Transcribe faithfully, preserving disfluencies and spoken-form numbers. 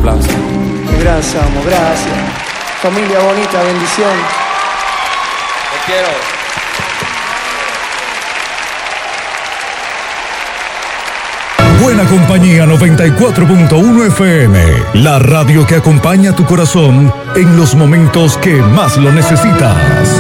aplauso. Gracias, amo, gracias. Familia bonita, bendición. Te quiero. Buena Compañía noventa y cuatro punto uno F M, la radio que acompaña tu corazón en los momentos que más lo necesitas.